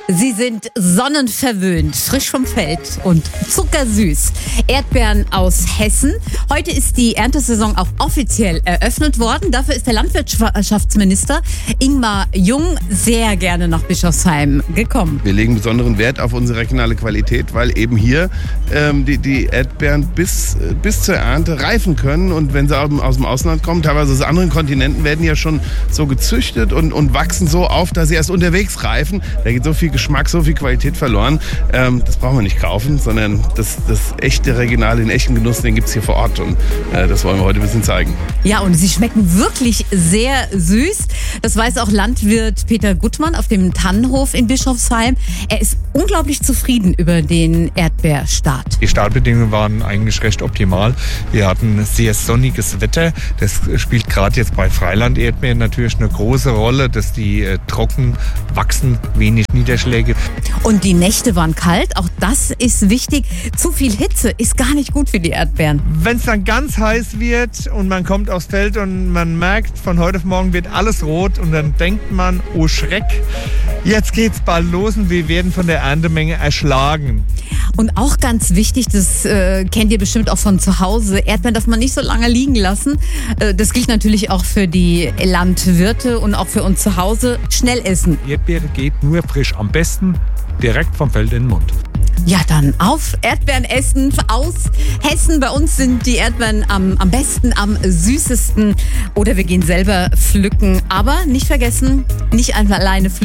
Sie sind sonnenverwöhnt, frisch vom Feld und zuckersüß. Erdbeeren aus Hessen. Heute ist die Erntesaison auch offiziell eröffnet worden. Dafür ist der Landwirtschaftsminister Ingmar Jung sehr gerne nach Bischofsheim gekommen. Wir legen besonderen Wert auf unsere regionale Qualität, weil eben hier die Erdbeeren bis zur Ernte reifen können. Und wenn sie aus dem Ausland kommen, teilweise aus anderen Kontinenten, werden ja schon so gezüchtet und wachsen so auf, dass sie erst unterwegs reifen. Da geht so viel Geschmack, so viel Qualität verloren. Das brauchen wir nicht kaufen, sondern das echte Regionale, den echten Genuss, den gibt es hier vor Ort. Und das wollen wir heute ein bisschen zeigen. Ja, und sie schmecken wirklich sehr süß. Das weiß auch Landwirt Peter Guttmann auf dem Tannenhof in Bischofsheim. Er ist unglaublich zufrieden über den Erdbeerstart. Die Startbedingungen waren eigentlich recht optimal. Wir hatten sehr sonniges Wetter. Das spielt gerade jetzt bei Freiland-Erdbeeren natürlich eine große Rolle, dass die trocken wachsen, wenig Niederschläge. Und die Nächte waren kalt, auch das ist wichtig. Zu viel Hitze ist gar nicht gut für die Erdbeeren. Wenn es dann ganz heiß wird und man kommt aufs Feld und man merkt, von heute auf morgen wird alles rot und dann denkt man, oh Schreck, jetzt geht's bald los und wir werden von der Erntemenge erschlagen. Und auch ganz wichtig, das kennt ihr bestimmt auch von zu Hause, Erdbeeren darf man nicht so lange liegen lassen. Das gilt natürlich auch für die Landwirte und auch für uns zu Hause. Schnell essen. Erdbeere geht nur frisch, am besten direkt vom Feld in den Mund. Ja, dann auf Erdbeeren essen aus Hessen. Bei uns sind die Erdbeeren am besten, am süßesten. Oder wir gehen selber pflücken. Aber nicht vergessen, nicht einfach alleine pflücken.